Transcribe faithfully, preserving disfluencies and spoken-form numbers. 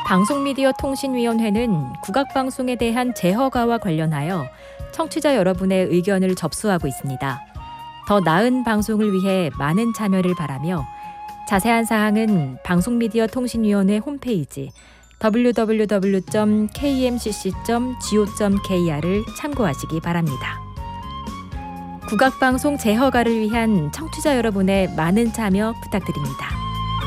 방송미디어통신위원회는 국악방송에 대한 재허가와 관련하여 청취자 여러분의 의견을 접수하고 있습니다. 더 나은 방송을 위해 많은 참여를 바라며 자세한 사항은 방송미디어통신위원회 홈페이지 더블유 더블유 더블유 점 케이엠씨씨 점 지오 점 케이알을 참고하시기 바랍니다. 국악방송 재허가를 위한 청취자 여러분의 많은 참여 부탁드립니다.